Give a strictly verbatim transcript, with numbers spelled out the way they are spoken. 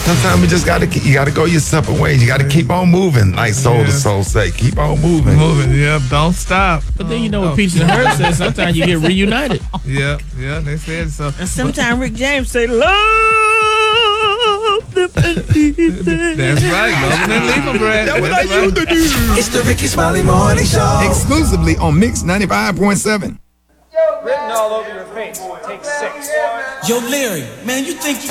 Sometimes you just gotta you gotta go your separate ways. You gotta keep on moving, like soul Yeah. to soul say. Keep on moving. Moving, yep. Don't stop. But then you know what Peaches and Herb says. Sometimes you get reunited. Yeah, yeah. They said so. And sometimes Rick James say, love them and leave them. That's right. Love and leave them, Brad. That's what I That's right. used to do. It's the Ricky Smiley Morning Show. Exclusively on Mix ninety-five point seven. Written all over your face. Take six. Yo, Larry, man, you think you